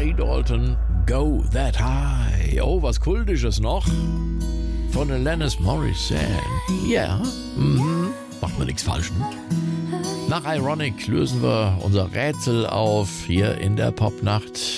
Ray Dalton, Go That High. Oh, was Kultisches noch. Von Alanis Morissette. Ja, macht man nichts falsch. Ne? Nach Ironic lösen wir unser Rätsel auf hier in der Popnacht.